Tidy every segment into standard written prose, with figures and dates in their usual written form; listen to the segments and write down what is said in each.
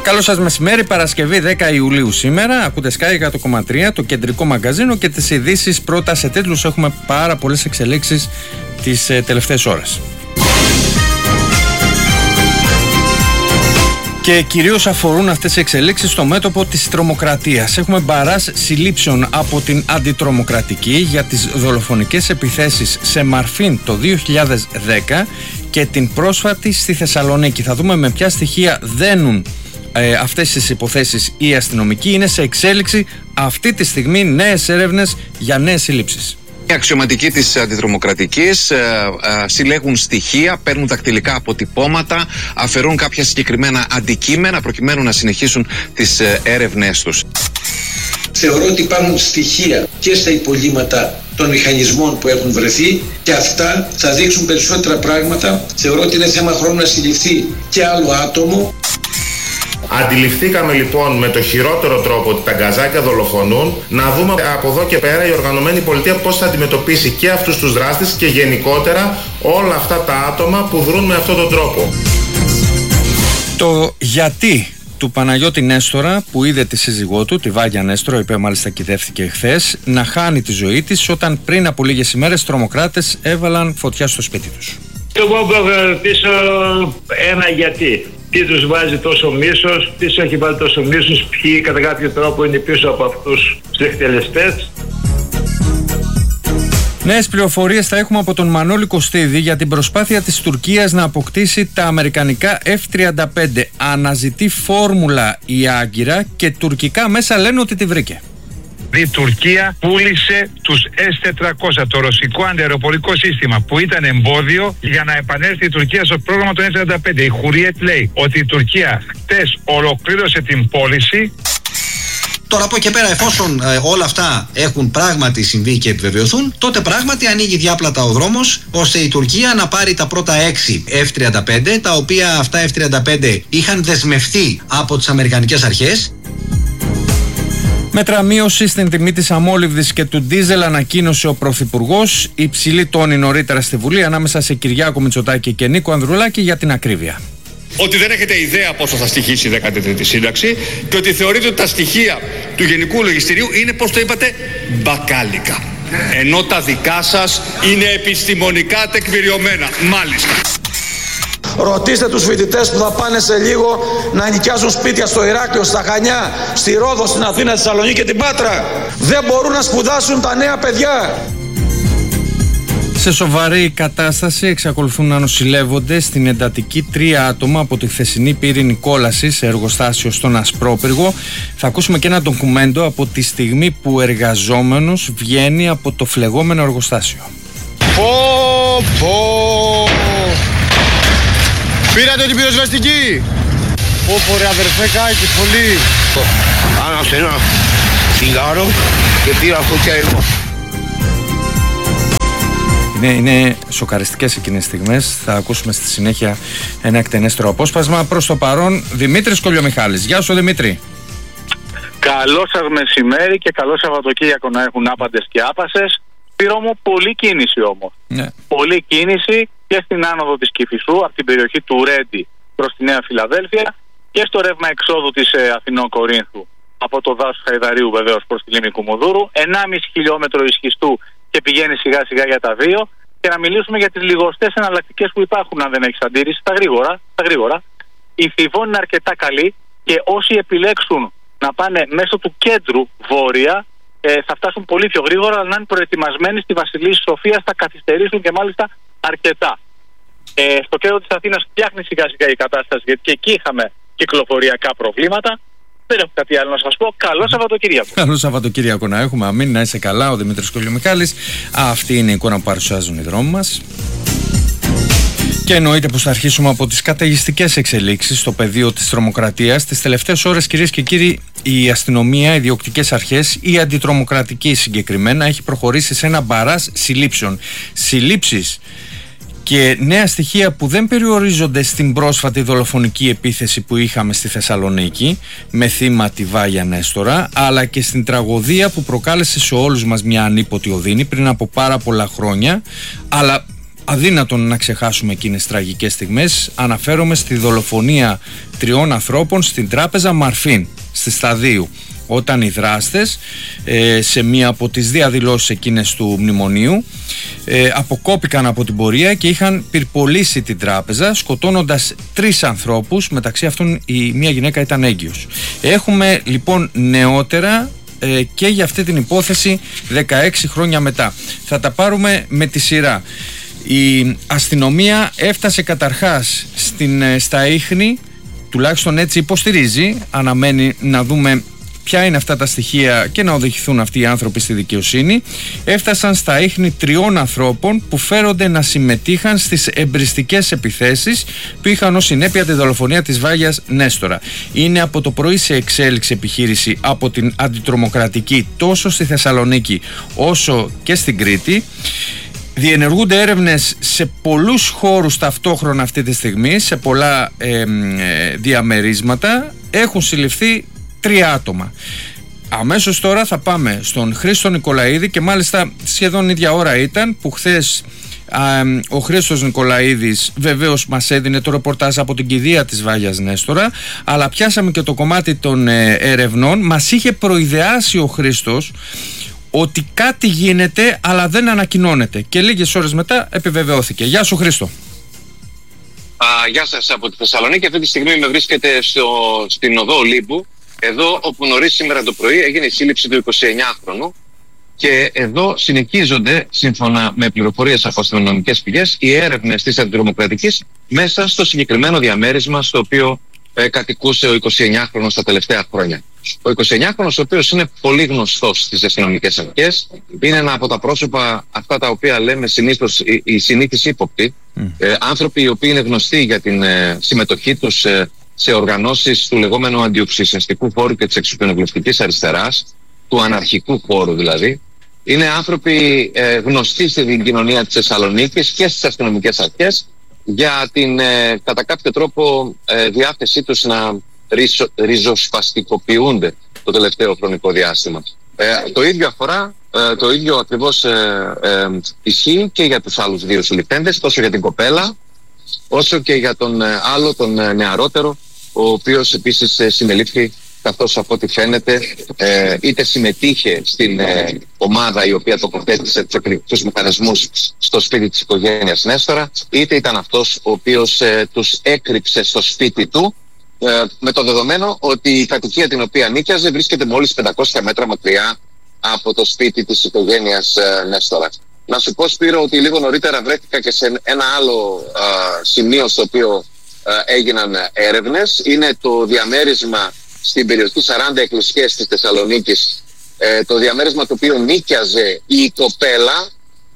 Καλό σας μεσημέρι, Παρασκευή 10 Ιουλίου σήμερα. Ακούτε Sky 100,3, το κεντρικό μαγκαζίνο και τις ειδήσεις. Πρώτα σε τίτλους έχουμε πάρα πολλές εξελίξεις τις τελευταίες ώρες. Και κυρίως αφορούν αυτές οι εξελίξεις στο μέτωπο της τρομοκρατίας. Έχουμε μπαράζ συλλήψεων από την αντιτρομοκρατική για τις δολοφονικές επιθέσεις σε Μαρφίν το 2010 και την πρόσφατη στη Θεσσαλονίκη. Θα δούμε με ποια στοιχεία δένουν αυτές τις υποθέσεις οι αστυνομικοί. Είναι σε εξέλιξη αυτή τη στιγμή νέες έρευνες για νέες συλλήψεις. Οι αξιωματικοί της αντιτρομοκρατικής συλλέγουν στοιχεία, παίρνουν δακτυλικά αποτυπώματα, αφαιρούν κάποια συγκεκριμένα αντικείμενα προκειμένου να συνεχίσουν τις έρευνές τους. Θεωρώ ότι υπάρχουν στοιχεία και στα υπολείμματα των μηχανισμών που έχουν βρεθεί και αυτά θα δείξουν περισσότερα πράγματα. Θεωρώ ότι είναι θέμα χρόνου να συλληφθεί και άλλο άτομο. Αντιληφθήκαμε λοιπόν με το χειρότερο τρόπο ότι τα γκαζάκια δολοφονούν. Να δούμε από εδώ και πέρα η οργανωμένη πολιτεία πώς θα αντιμετωπίσει και αυτούς τους δράστες και γενικότερα όλα αυτά τα άτομα που δρούν με αυτόν τον τρόπο. Το γιατί του Παναγιώτη Νέστορα, που είδε τη σύζυγό του, τη Βάγια Νέστορα, η οποία μάλιστα κυδεύτηκε χθες, να χάνει τη ζωή της όταν πριν από λίγες ημέρες τρομοκράτες έβαλαν φωτιά στο σπίτι τους. Εγώ μπορώ να ρωτήσω ένα γιατί. Τι τους βάζει τόσο μίσος, τι τους έχει βάλει τόσο μίσος, ποιοι κατά κάποιο τρόπο είναι πίσω από αυτούς τους εκτελεστές. Νέες πληροφορίες θα έχουμε από τον Μανώλη Κωστίδη για την προσπάθεια της Τουρκίας να αποκτήσει τα αμερικανικά F-35. Αναζητεί φόρμουλα η Άγκυρα και τουρκικά μέσα λένε ότι τη βρήκε. Η Τουρκία πούλησε τους S-400, το ρωσικό αντιαεροπορικό σύστημα που ήταν εμπόδιο για να επανέλθει η Τουρκία στο πρόγραμμα των F-35. Η Χουριέτ λέει ότι η Τουρκία χτες ολοκλήρωσε την πώληση. Τώρα από εκεί πέρα, εφόσον όλα αυτά έχουν πράγματι συμβεί και επιβεβαιωθούν, τότε πράγματι ανοίγει διάπλατα ο δρόμος ώστε η Τουρκία να πάρει τα πρώτα 6 F-35, τα οποία αυτά F-35 είχαν δεσμευτεί από τις αμερικανικές αρχές. Μέτρα μείωση στην τιμή της αμόλυβδης και του ντίζελ ανακοίνωσε ο Πρωθυπουργός. Υψηλή τόνη νωρίτερα στη Βουλή ανάμεσα σε Κυριάκο Μητσοτάκη και Νίκο Ανδρουλάκη για την ακρίβεια. Ότι δεν έχετε ιδέα πόσο θα στοιχήσει η 13η σύνταξη και ότι θεωρείτε ότι τα στοιχεία του Γενικού Λογιστηρίου είναι, πώς το είπατε, μπακάλικα. Ενώ τα δικά σας είναι επιστημονικά τεκμηριωμένα. Μάλιστα. Ρωτήστε τους φοιτητές που θα πάνε σε λίγο να νοικιάζουν σπίτια στο Ηράκλειο, στα Χανιά, στη Ρόδο, στην Αθήνα, στη Θεσσαλονίκη και την Πάτρα. Δεν μπορούν να σπουδάσουν τα νέα παιδιά. Σε σοβαρή κατάσταση εξακολουθούν να νοσηλεύονται στην εντατική 3 άτομα από τη χθεσινή πύρινη κόλαση σε εργοστάσιο στον Ασπρόπυργο. Θα ακούσουμε και ένα ντοκουμέντο από τη στιγμή που εργαζόμενος βγαίνει από το φλεγόμενο εργοστάσιο. Πήρατε την πυροσβεστική! Όπο ρε αδερφέ, κάκι πολύ! Άναψε ένα τσιγάρο και πήρα φωτιά εγώ. Είναι σοκαριστικές εκείνες τις στιγμές. Θα ακούσουμε στη συνέχεια ένα εκτενέστερο απόσπασμα. Προς το παρόν, Δημήτρης Κολιομιχάλης. Γεια σου, Δημήτρη. Καλό σας μεσημέρι και καλό Σαββατοκύριακο να έχουν άπαντες και άπασες. Πήραμε πολλή κίνηση όμως. Ναι. Πολλή κίνηση και στην άνοδο της Κηφισού, από την περιοχή του Ρέντι προς τη Νέα Φιλαδέλφια και στο ρεύμα εξόδου της Αθηνών Κορίνθου από το δάσος Χαϊδαρίου βεβαίως προς τη λίμνη Κουμουνδούρου. 1,5 χιλιόμετρο ισχυστού και πηγαίνει σιγά σιγά για τα 2. Και να μιλήσουμε για τις λιγοστές εναλλακτικές που υπάρχουν, αν δεν έχεις αντίρρηση, τα γρήγορα. Η Θηβών είναι αρκετά καλή και όσοι επιλέξουν να πάνε μέσω του κέντρου βόρεια θα φτάσουν πολύ πιο γρήγορα, αλλά να είναι προετοιμασμένοι στη Βασιλής Σοφίας, θα καθυστερήσουν και μάλιστα αρκετά. Στο κέντρο της Αθήνας φτιάχνει σιγά σιγά η κατάσταση, γιατί και εκεί είχαμε κυκλοφοριακά προβλήματα. Δεν έχω κάτι άλλο να σας πω. Καλό Σαββατοκύριακο. Καλό Σαββατοκύριακο να έχουμε. Αμήν, να είσαι καλά. Ο Δημήτρης Κολιομιχάλης. Αυτή είναι η εικόνα που παρουσιάζουν οι δρόμοι μας. Και εννοείται πως θα αρχίσουμε από τις καταιγιστικές εξελίξεις στο πεδίο της τρομοκρατίας. Τις τελευταίες ώρες, κυρίες και κύριοι, η αστυνομία, οι διοκτικές αρχές, η αντιτρομοκρατική συγκεκριμένα, έχει προχωρήσει σε ένα μπαράζ συλλήψεων. Συλλήψεις και νέα στοιχεία που δεν περιορίζονται στην πρόσφατη δολοφονική επίθεση που είχαμε στη Θεσσαλονίκη με θύμα τη Βάγια Νέστορα, αλλά και στην τραγωδία που προκάλεσε σε όλους μας μια ανίποτη οδύνη πριν από πάρα πολλά χρόνια, αλλά αδύνατον να ξεχάσουμε εκείνες τις τραγικές στιγμές. Αναφέρομαι στη δολοφονία 3 ανθρώπων στην τράπεζα Μαρφίν στη Σταδίου, όταν οι δράστες σε μία από τις διαδηλώσεις εκείνες του μνημονίου αποκόπηκαν από την πορεία και είχαν πυρπολίσει την τράπεζα, σκοτώνοντας 3 ανθρώπους, μεταξύ αυτών η μία γυναίκα ήταν έγκυος. Έχουμε λοιπόν νεότερα και για αυτή την υπόθεση 16 χρόνια μετά. Θα τα πάρουμε με τη σειρά. Η αστυνομία έφτασε καταρχάς στα ίχνη, τουλάχιστον έτσι υποστηρίζει, αναμένει να δούμε ποια είναι αυτά τα στοιχεία και να οδηγηθούν αυτοί οι άνθρωποι στη δικαιοσύνη. Έφτασαν στα ίχνη 3 ανθρώπων που φέρονται να συμμετείχαν στις εμπριστικές επιθέσεις που είχαν ως συνέπεια τη δολοφονία της Βάγιας Νέστορα. Είναι από το πρωί σε εξέλιξη επιχείρηση από την αντιτρομοκρατική τόσο στη Θεσσαλονίκη όσο και στην Κρήτη. Διενεργούνται έρευνες σε πολλούς χώρους ταυτόχρονα αυτή τη στιγμή, σε πολλά διαμερίσματα. Έχουν συλληφθεί 3 άτομα. Αμέσως τώρα θα πάμε στον Χρήστο Νικολαίδη και μάλιστα σχεδόν ίδια ώρα ήταν που χθες ο Χρήστος Νικολαίδης βεβαίως μας έδινε το ρεπορτάζ από την κηδεία της Βάγιας Νέστορα, αλλά πιάσαμε και το κομμάτι των ερευνών. Μας είχε προειδεάσει ο Χρήστος ότι κάτι γίνεται αλλά δεν ανακοινώνεται και λίγες ώρες μετά επιβεβαιώθηκε. Γεια σου Χρήστο. Γεια σας από τη Θεσσαλονίκη. Αυτή τη στιγμή με βρίσκεται στην οδό Ολύμπου, εδώ όπου νωρίς σήμερα το πρωί έγινε η σύλληψη του 29χρονου και εδώ συνεχίζονται, σύμφωνα με πληροφορίες από αστυνομικές πηγές, οι έρευνες της αντιτρομοκρατικής μέσα στο συγκεκριμένο διαμέρισμα στο οποίο κατοικούσε ο 29χρονος τα τελευταία χρόνια. Ο 29χρονος, ο οποίος είναι πολύ γνωστός στις αστυνομικές αρχές, είναι ένα από τα πρόσωπα αυτά τα οποία λέμε συνήθως οι συνήθεις ύποπτοι, άνθρωποι οι οποίοι είναι γνωστοί για την συμμετοχή τους σε οργανώσεις του λεγόμενου αντιοξυσιαστικού χώρου και της εξωπινοβουλευτικής αριστεράς, του αναρχικού χώρου δηλαδή. Είναι άνθρωποι γνωστοί στην κοινωνία της Θεσσαλονίκης και στις αστυνομικές αρχές για την κατά κάποιο τρόπο διάθεσή τους να ριζοσπαστικοποιούνται το τελευταίο χρονικό διάστημα. Το ίδιο ακριβώς ισχύει και για τους άλλους 2 συλληφθέντες, τόσο για την κοπέλα όσο και για τον άλλο, τον νεαρότερο, ο οποίος επίσης συνελήφθη, καθώς από ό,τι φαίνεται είτε συμμετείχε στην ομάδα η οποία τοποθέτησε τους εκρηκτικούς μηχανισμούς στο σπίτι της οικογένειας Νέστορα, είτε ήταν αυτός ο οποίος τους έκρυψε στο σπίτι του, με το δεδομένο ότι η κατοικία την οποία νίκιαζε βρίσκεται μόλις 500 μέτρα μακριά από το σπίτι της οικογένειας Νέστορα. Να σου πω, Σπύρο, ότι λίγο νωρίτερα βρέθηκα και σε ένα άλλο σημείο στο οποίο έγιναν έρευνες. Είναι το διαμέρισμα στην περιοχή 40 Εκκλησίες της Θεσσαλονίκης, το διαμέρισμα το οποίο νίκιαζε η κοπέλα,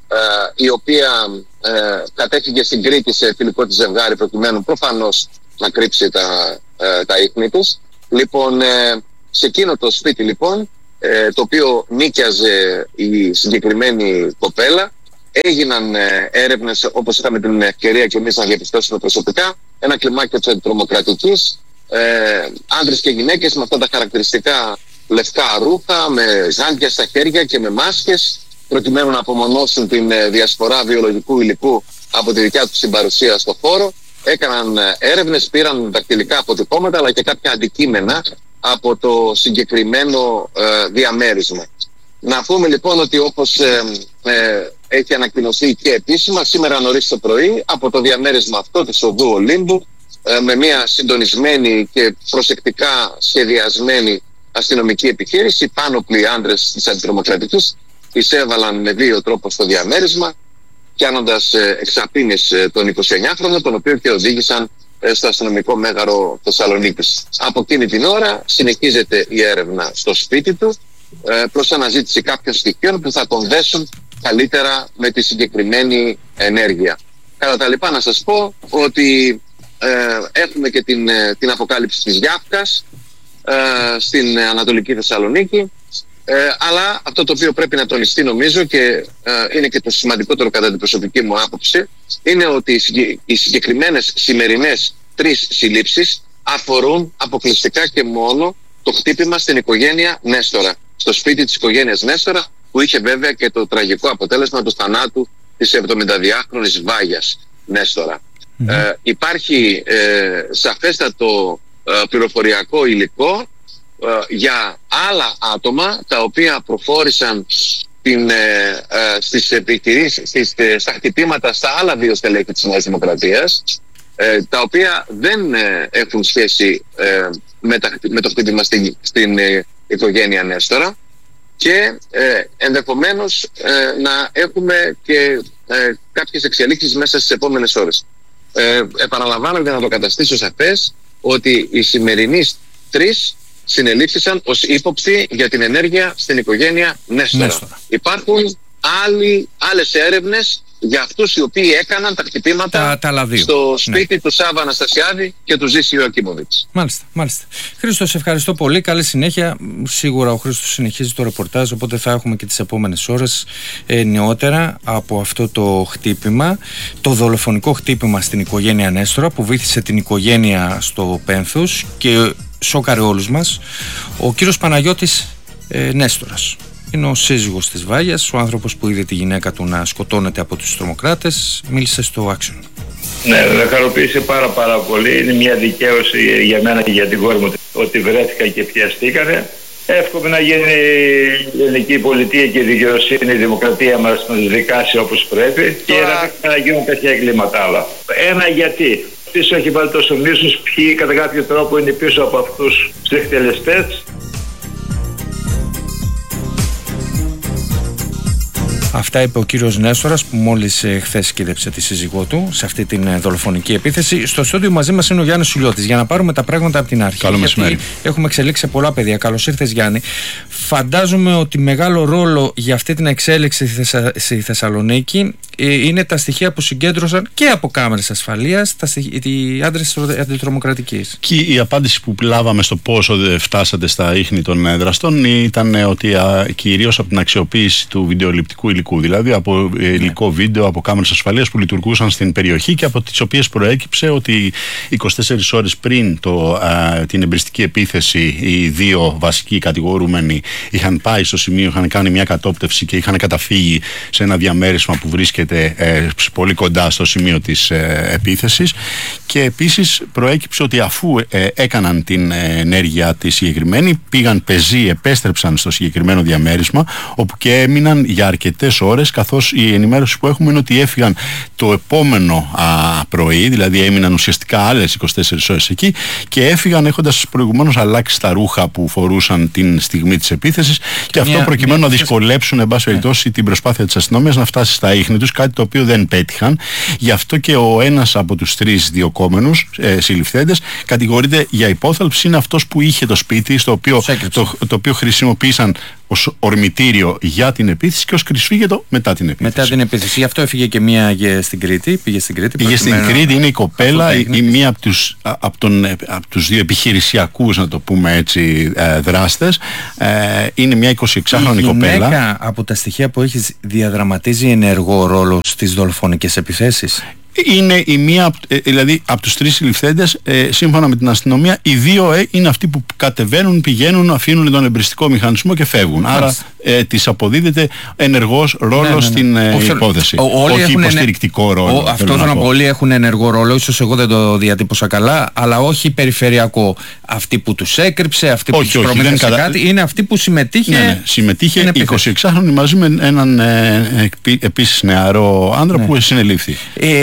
η οποία κατέφυγε στην Κρήτη σε φιλικό της ζευγάρι προκειμένου προφανώς να κρύψει τα ίχνη της. Λοιπόν, σε εκείνο το σπίτι λοιπόν, το οποίο νίκιαζε η συγκεκριμένη κοπέλα, έγιναν έρευνες, όπως είχαμε την ευκαιρία και εμείς να διαπιστώσουμε προσωπικά, ένα κλιμάκιο της αντιτρομοκρατικής, άντρες και γυναίκες με αυτά τα χαρακτηριστικά λευκά ρούχα, με γάντια στα χέρια και με μάσκες, προκειμένου να απομονώσουν την διασπορά βιολογικού υλικού από τη δικιά τους την παρουσία στο χώρο. Έκαναν έρευνες, πήραν δακτυλικά αποτυπώματα αλλά και κάποια αντικείμενα από το συγκεκριμένο διαμέρισμα. Να πούμε λοιπόν ότι όπως έχει ανακοινωθεί και επίσημα, σήμερα νωρίς το πρωί από το διαμέρισμα αυτό της οδού Ολύμπου, με μια συντονισμένη και προσεκτικά σχεδιασμένη αστυνομική επιχείρηση, πάνωπλοι άντρες της αντιτρομοκρατικής εισέβαλαν με 2 τρόπους στο διαμέρισμα, πιάνοντας εξαπίνης τον 29χρονο, τον οποίο και οδήγησαν στο αστυνομικό μέγαρο Θεσσαλονίκης. Από εκείνη την ώρα συνεχίζεται η έρευνα στο σπίτι του προς αναζήτηση κάποιων στοιχείων που θα τον δέσουν καλύτερα με τη συγκεκριμένη ενέργεια. Κατά τα λοιπά, να σας πω ότι έχουμε και την αποκάλυψη της Γιάφκας στην Ανατολική Θεσσαλονίκη, αλλά αυτό το οποίο πρέπει να τονιστεί νομίζω και είναι και το σημαντικότερο κατά την προσωπική μου άποψη, είναι ότι οι συγκεκριμένες σημερινές 3 συλλήψεις αφορούν αποκλειστικά και μόνο το χτύπημα στην οικογένεια Νέστορα, στο σπίτι της οικογένειας Νέστορα, που είχε βέβαια και το τραγικό αποτέλεσμα του θανάτου της 72χρονης Βάγιας Νέστορα. Υπάρχει σαφέστατο πληροφοριακό υλικό για άλλα άτομα τα οποία προφόρησαν στις επιχειρήσεις, στα χτυπήματα στα άλλα δύο στελέχη της Νέας Δημοκρατίας, τα οποία δεν έχουν σχέση με το χτύπημα στην οικογένεια Νέστορα, και ενδεχομένως να έχουμε και κάποιες εξελίξεις μέσα στις επόμενες ώρες. Επαναλαμβάνω για να το καταστήσω σαφές ότι οι σημερινοί 3 συνελήφθησαν ως ύποπτοι για την ενέργεια στην οικογένεια Νέστορα. Υπάρχουν άλλες έρευνες για αυτούς οι οποίοι έκαναν τα χτυπήματα στο σπίτι του Σάββα Αναστασιάδη και του Ζήση Ιωακίμοβιτς. Μάλιστα. Χρήστο, σε ευχαριστώ πολύ. Καλή συνέχεια. Σίγουρα ο Χρήστος συνεχίζει το ρεπορτάζ, οπότε θα έχουμε και τις επόμενες ώρες νεότερα από αυτό το χτύπημα, το δολοφονικό χτύπημα στην οικογένεια Νέστορα που βήθησε την οικογένεια στο πένθος και σόκαρε όλους μας. Ο κύριος Παναγιώτης Νέστορας είναι ο σύζυγος της Βάγιας, ο άνθρωπος που είδε τη γυναίκα του να σκοτώνεται από τους τρομοκράτες. Μίλησε στο Action. Ναι, με χαροποίησε πάρα πολύ. Είναι μια δικαίωση για μένα και για την κόρη μου ότι βρέθηκα και πιαστήκανε. Εύχομαι να γίνει η ελληνική πολιτεία και η δικαιοσύνη, η δημοκρατία μας να δικάσει όπως πρέπει και να γίνουν τέτοια εγκλήματα άλλα. Ένα γιατί. Πίσω έχει βάλει τόσο μίσος, ποιοι κατά κάποιο τρόπο είναι πίσω από αυτούς τους εκτελεστές. Αυτά είπε ο κύριος Νέστορας που μόλις χθες κοίτεψε τη σύζυγό του σε αυτή την δολοφονική επίθεση. Στο στούντιο μαζί μας είναι ο Γιάννης Σουλιώτης για να πάρουμε τα πράγματα από την αρχή. Καλό μεσημέρι. Έχουμε εξελίξει σε πολλά παιδιά. Καλώς ήρθες, Γιάννη. Φαντάζομαι ότι μεγάλο ρόλο για αυτή την εξέλιξη στη Θεσσαλονίκη είναι τα στοιχεία που συγκέντρωσαν και από κάμερες ασφαλείας οι άντρες της αντιτρομοκρατικής. Και η απάντηση που λάβαμε στο πόσο φτάσατε στα ίχνη των δραστών ήταν ότι κυρίως από την αξιοποίηση του βιντεοληπτικού υλικού, δηλαδή από υλικό βίντεο, από κάμερες ασφαλείας που λειτουργούσαν στην περιοχή και από τις οποίες προέκυψε ότι 24 ώρες πριν την εμπριστική επίθεση οι 2 βασικοί κατηγορούμενοι είχαν πάει στο σημείο, είχαν κάνει μια κατόπτευση και είχαν καταφύγει σε ένα διαμέρισμα που βρίσκεται πολύ κοντά στο σημείο της επίθεσης. Και επίσης προέκυψε ότι αφού έκαναν την ενέργεια τη συγκεκριμένη, πήγαν πεζοί, επέστρεψαν στο συγκεκριμένο διαμέρισμα, όπου και έμειναν για αρκετές ώρες, καθώς η ενημέρωση που έχουμε είναι ότι έφυγαν το επόμενο πρωί, δηλαδή έμειναν ουσιαστικά άλλες 24 ώρες εκεί και έφυγαν έχοντας προηγουμένως αλλάξει τα ρούχα που φορούσαν την στιγμή της επίθεσης και αυτό προκειμένου να δυσκολέψουν εν πάση περιπτώσει την προσπάθεια της αστυνομίας να φτάσει στα ίχνη τους, κάτι το οποίο δεν πέτυχαν. Γι' αυτό και ο ένας από τους 3 διοκόμενους συλληφθέντες κατηγορείται για υπόθαλψη, είναι αυτός που είχε το σπίτι το οποίο χρησιμοποίησαν ως ορμητήριο για την επίθεση και ως κρυσφύγετο μετά την επίθεση. Μετά την επίθεση. Γι' αυτό έφυγε και μία στην Κρήτη. Πήγε στην Κρήτη, είναι η κοπέλα, η μία από τους 2 επιχειρησιακούς, να το πούμε έτσι, δράστες. Είναι μια 26χρονη κοπέλα. Η γυναίκα, από τα στοιχεία που έχεις, διαδραματίζει ενεργό ρόλο στις δολοφονικές επιθέσεις. Είναι η μία, δηλαδή από τους 3 συλληφθέντες, σύμφωνα με την αστυνομία, οι 2 είναι αυτοί που κατεβαίνουν, πηγαίνουν, αφήνουν τον εμπριστικό μηχανισμό και φεύγουν. Άρα της αποδίδεται ενεργός ρόλο στην υπόθεση. Όχι υποστηρικτικό ρόλο. Αυτό θέλω να πω. Όλοι έχουν ενεργό ρόλο, ίσως εγώ δεν το διατύπωσα καλά, αλλά όχι περιφερειακό. Αυτοί που τους έκρυψε, αυτοί που τους προμήθευσε κάτι, είναι αυτοί που συμμετείχε. Ναι. Συμμετείχε 26χρονη μαζί με έναν επίσης νεαρό άνδρα που συνελήφθη.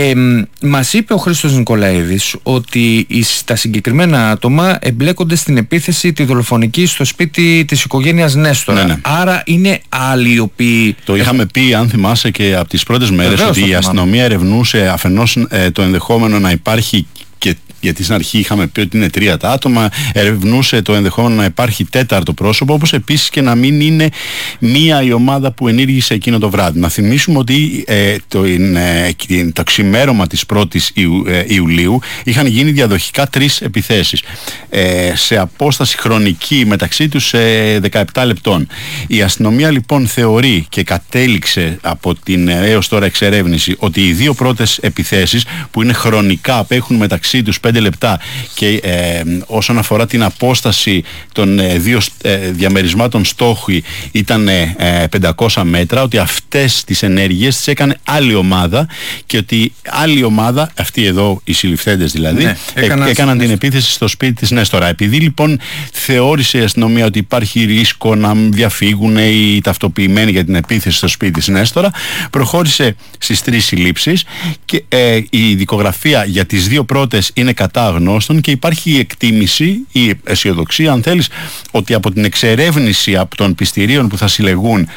Μας είπε ο Χρήστος Νικολαίδης ότι τα συγκεκριμένα άτομα εμπλέκονται στην επίθεση τη δολοφονική στο σπίτι της οικογένειας Νέστορα. Ναι. Άρα είναι άλλοι οι οποίοι... Το είχαμε πει, αν θυμάσαι, και από τις πρώτες μέρες, ότι η αστυνομία ερευνούσε αφενός το ενδεχόμενο να υπάρχει, και γιατί στην αρχή είχαμε πει ότι είναι 3 τα άτομα, ερευνούσε το ενδεχόμενο να υπάρχει 4ο πρόσωπο, όπως επίσης και να μην είναι μία η ομάδα που ενήργησε εκείνο το βράδυ. Να θυμίσουμε ότι το ξημέρωμα της 1ης Ιουλίου είχαν γίνει διαδοχικά 3 επιθέσεις. σε απόσταση χρονική μεταξύ τους 17 λεπτών. Η αστυνομία λοιπόν θεωρεί και κατέληξε από την έως τώρα εξερεύνηση ότι οι δύο πρώτες επιθέσεις, που είναι χρονικά, απέχουν μεταξύ τους 5 λεπτά και όσον αφορά την απόσταση των δύο διαμερισμάτων στόχου ήταν 500 μέτρα, ότι αυτές τις ενέργειες τις έκανε άλλη ομάδα και ότι άλλη ομάδα, αυτοί εδώ οι συλληφθέντες δηλαδή, έκαναν την επίθεση στο σπίτι της Νέστορα. Επειδή λοιπόν θεώρησε η αστυνομία ότι υπάρχει ρίσκο να διαφύγουν οι ταυτοποιημένοι για την επίθεση στο σπίτι της Νέστορα, προχώρησε στις 3 συλλήψεις και η δικογραφία για τις δύο πρώτες είναι κατά αγνώστων και υπάρχει η εκτίμηση, η αισιοδοξία αν θέλεις, ότι από την εξερεύνηση από των πιστηρίων που θα συλλεγούν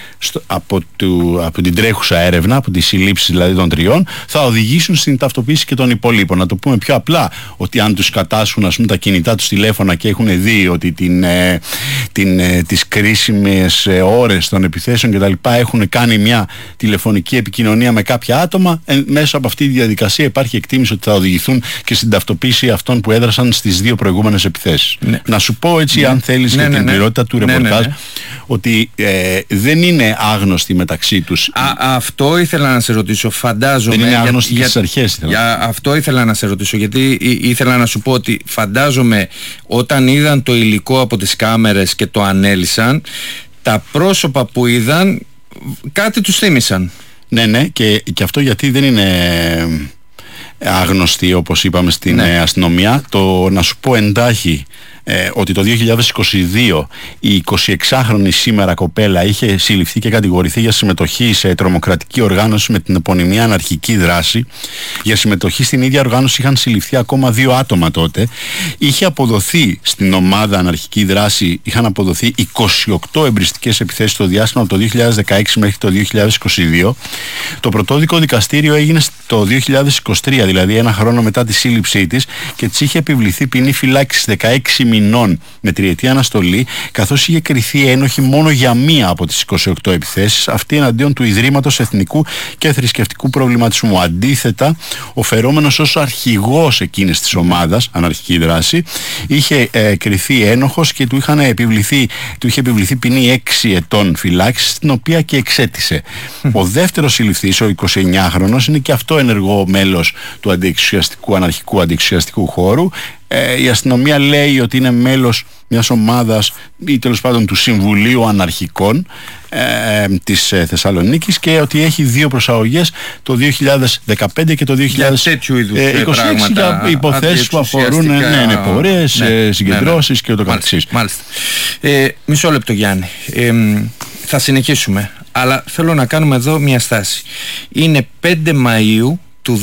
από την τρέχουσα έρευνα, από τις συλλήψεις δηλαδή των 3, θα οδηγήσουν στην ταυτοποίηση και των υπολείπων. Να το πούμε πιο απλά, ότι αν τους κατάσχουν ας πούμε τα κινητά τους τηλέφωνα και έχουν δει ότι τις κρίσιμες ώρες των επιθέσεων κτλ. Έχουν κάνει μια τηλεφωνική επικοινωνία με κάποια άτομα, μέσα από αυτή τη διαδικασία υπάρχει εκτίμηση ότι θα οδηγηθούν και στην ταυτοποίηση αυτών που έδρασαν στις 2 προηγούμενες επιθέσεις. Ναι. Να σου πω έτσι, αν θέλεις, για την πληρότητα του ρεπορτάζ, ότι δεν είναι άγνωστοι μεταξύ τους. Αυτό ήθελα να σε ρωτήσω. Φαντάζομαι. Δεν είναι άγνωστοι στις αρχές. Αυτό ήθελα να σε ρωτήσω, γιατί ήθελα να σου πω ότι φαντάζομαι όταν είδαν το υλικό από τις κάμερες και το ανέλυσαν, τα πρόσωπα που είδαν κάτι τους θύμισαν. Ναι, και αυτό γιατί δεν είναι άγνωστοι όπως είπαμε στην αστυνομία. Το να σου πω εντάχει ότι το 2022 η 26χρονη σήμερα κοπέλα είχε συλληφθεί και κατηγορηθεί για συμμετοχή σε τρομοκρατική οργάνωση με την επωνυμία αναρχική δράση. Για συμμετοχή στην ίδια οργάνωση είχαν συλληφθεί ακόμα 2 άτομα τότε. Είχε αποδοθεί στην ομάδα αναρχική δράση, είχαν αποδοθεί 28 εμπριστικές επιθέσεις στο διάστημα από το 2016 μέχρι το 2022. Το πρωτόδικο δικαστήριο έγινε το 2023, δηλαδή 1 χρόνο μετά τη σύλληψή της, και της είχε επιβληθεί ποινή φυλάκισης 16 μηνών με 3ετή αναστολή, καθώς είχε κριθεί ένοχη μόνο για μία από τις 28 επιθέσεις, αυτή εναντίον του Ιδρύματος Εθνικού και Θρησκευτικού Προβληματισμού. Αντίθετα, ο φερόμενος ως αρχηγός εκείνης της ομάδας, αναρχική δράση, είχε κριθεί ένοχος και του είχε επιβληθεί ποινή 6 ετών φυλάκισης, την οποία και εξέτησε. Ο δεύτερος συλληφθής, ο 29χρονος, είναι και αυτό ενεργό μέλος του αναρχικού αντιεξουσιαστικού χώρου. Η αστυνομία λέει ότι είναι μέλος μιας ομάδας ή τέλος πάντων του Συμβουλίου Αναρχικών της Θεσσαλονίκης και ότι έχει 2 προσαγωγές το 2015 και το 2026 για υποθέσεις που αφορούν πορείες, συγκεντρώσεις και ούτω καθεξής. Μάλιστα. Μισό λεπτό, Γιάννη. Θα συνεχίσουμε, αλλά θέλω να κάνουμε εδώ μια στάση. Είναι 5 Μαΐου του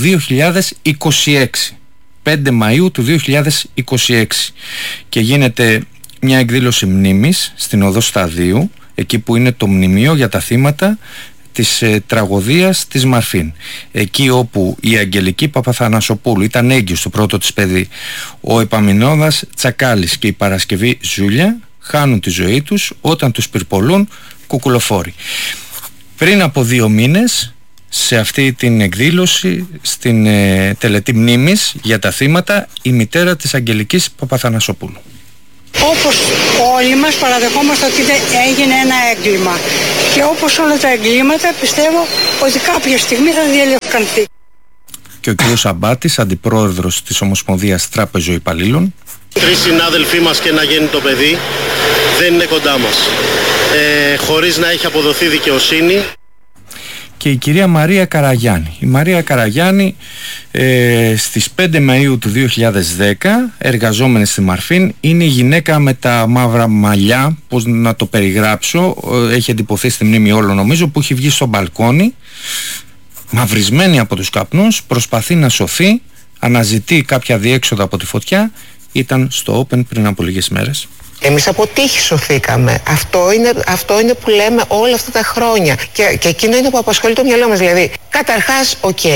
2026. 5 Μαΐου του 2026 και γίνεται μια εκδήλωση μνήμης στην Οδό Σταδίου, εκεί που είναι το μνημείο για τα θύματα της τραγωδίας της Μαρφίν, εκεί όπου η Αγγελική Παπαθανασοπούλου ήταν έγκυος στο πρώτο της παιδί, ο Επαμινώδας Τσακάλης και η Παρασκευή Ζούλια χάνουν τη ζωή τους όταν τους πυρπολούν κουκουλοφόροι. Πριν από 2 μήνες, σε αυτή την εκδήλωση, στην τελετή μνήμης για τα θύματα, η μητέρα της Αγγελικής Παπαθανασοπούλου. Όπως όλοι μας παραδεχόμαστε ότι έγινε ένα έγκλημα και όπως όλα τα εγκλήματα πιστεύω ότι κάποια στιγμή θα διαλευκανθεί. Και ο κ. Σαμπάτης, αντιπρόεδρος της Ομοσπονδίας Τράπεζο-Υπαλλήλων. 3 συνάδελφοί μας και ένα γέννητο παιδί δεν είναι κοντά μας, χωρίς να έχει αποδοθεί δικαιοσύνη. Και η κυρία Μαρία Καραγιάννη. Η Μαρία Καραγιάννη στις 5 Μαΐου του 2010, εργαζόμενη στη Μαρφίν, είναι η γυναίκα με τα μαύρα μαλλιά, πώς να το περιγράψω, έχει εντυπωθεί στη μνήμη όλων νομίζω, που έχει βγει στο μπαλκόνι, μαυρισμένη από τους καπνούς, προσπαθεί να σωθεί, αναζητεί κάποια διέξοδο από τη φωτιά, ήταν στο Open πριν από λίγες μέρες. Εμείς από τύχη σωθήκαμε. Αυτό είναι που λέμε όλα αυτά τα χρόνια. Και εκείνο είναι που απασχολεί το μυαλό μας. Δηλαδή, καταρχάς,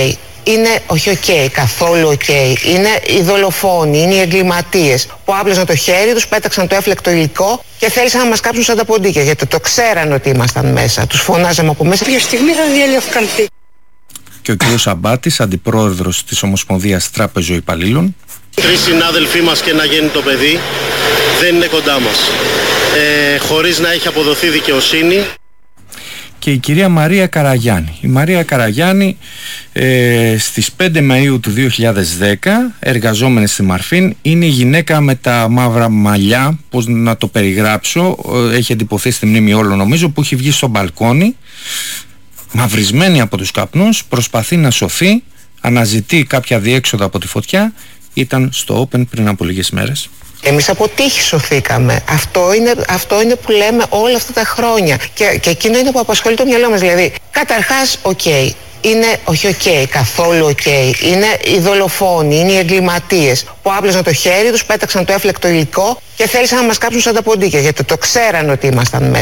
όχι καθόλου είναι οι δολοφόνοι, είναι οι εγκληματίες που άπλωσαν το χέρι τους, πέταξαν το έφλεκτο υλικό και θέλησαν να μας κάψουν σαν τα ποντίκια. Γιατί το ξέραν ότι ήμασταν μέσα. Τους φωνάζαμε από μέσα. Ποια στιγμή θα διαλευκανθεί. Και ο κ. Σαμπάτης, αντιπρόεδρος της Ομοσπονδίας Τράπεζο-Υπαλλήλων. 3 συνάδελφοί μας και ένα γέννητο παιδί δεν είναι κοντά μας. Χωρίς να έχει αποδοθεί δικαιοσύνη. Και η κυρία Μαρία Καραγιάννη. Η Μαρία Καραγιάννη στις 5 Μαΐου του 2010, εργαζόμενη στη Μαρφίν, είναι η γυναίκα με τα μαύρα μαλλιά, πώς να το περιγράψω, έχει εντυπωθεί στη μνήμη όλων νομίζω, που έχει βγει στο μπαλκόνι, μαυρισμένη από τους καπνούς, προσπαθεί να σωθεί, αναζητεί κάποια διέξοδα από τη φωτιά, ήταν στο Open πριν από λίγες μέρες. Εμείς από τύχη σωθήκαμε. Αυτό είναι που λέμε όλα αυτά τα χρόνια. Και εκείνο είναι που απασχολεί το μυαλό μας. Δηλαδή, καταρχάς, είναι όχι καθόλου είναι οι δολοφόνοι, είναι οι εγκληματίες που άπλωσαν το χέρι τους, πέταξαν το έφλεκτο υλικό και θέλησαν να μας κάψουν σαν τα ποντίκια, γιατί το ξέραν ότι ήμασταν μέσα.